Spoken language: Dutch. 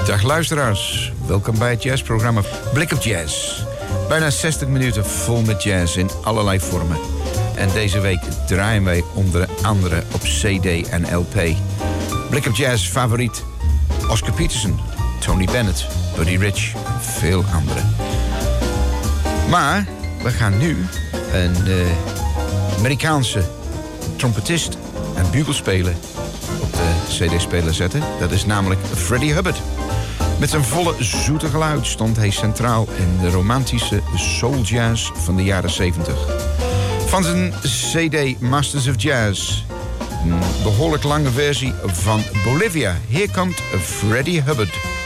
Dag luisteraars, welkom bij het jazzprogramma Blik op Jazz. Bijna 60 minuten vol met jazz in allerlei vormen. En deze week draaien wij onder andere op CD en LP. Blik op Jazz favoriet Oscar Peterson, Tony Bennett, Buddy Rich en veel anderen. Maar we gaan nu een Amerikaanse trompetist en bugelspeler op de CD-speler zetten. Dat is namelijk Freddie Hubbard. Met zijn volle zoete geluid stond hij centraal in de romantische soul jazz van de jaren 70. Van zijn CD Masters of Jazz, een behoorlijk lange versie van Bolivia. Hier komt Freddie Hubbard.